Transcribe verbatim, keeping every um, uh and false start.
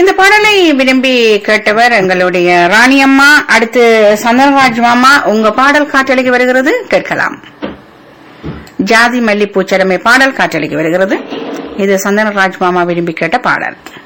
இந்த பாடலை விரும்பி கேட்டவர் எங்களுடைய ராணி அம்மா. அடுத்து சந்தனராஜ் மாமா, உங்க பாடல் காற்றலைக்கு வருகிறது, கேட்கலாம். ஜாதி மல்லி பூச்சரமை பாடல் காற்றலைக்கு வருகிறது. இது சந்தனராஜ் மாமா விரும்பி கேட்ட பாடல்.